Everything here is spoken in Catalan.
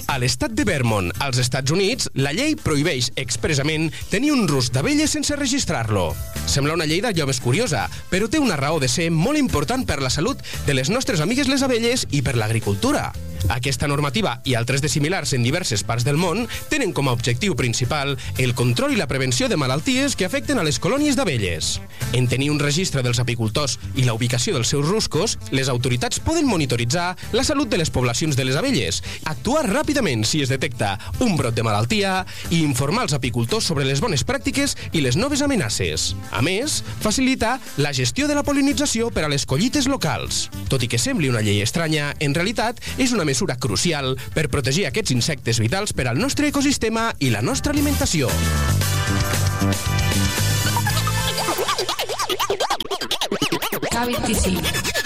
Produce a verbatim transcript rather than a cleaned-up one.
A l'estat de Vermont, als Estats Units, la llei prohibeix expressament tenir un rusc d'abelles sense registrar-lo. Sembla una llei d'allò més curiosa, però té una raó de ser molt important per la salut de les nostres amigues les abelles i per l'agricultura. Aquesta normativa i altres de similars en diverses parts del món tenen com a objectiu principal el control i la prevenció de malalties que afecten a les colònies d'abelles. En tenir un registre dels apicultors i la ubicació dels seus ruscos, les autoritats poden monitoritzar la salut de les poblacions de les abelles, actuar ràpidament si es detecta un brot de malaltia i informar els apicultors sobre les bones pràctiques i les noves amenaces. A més, facilita la gestió de la pol·linització per a les collites locals. Tot i que sembli una llei estranya, en realitat és una mesura crucial per protegir aquests insectes vitals per al nostre ecosistema i la nostra alimentació. K vint-i-cinc.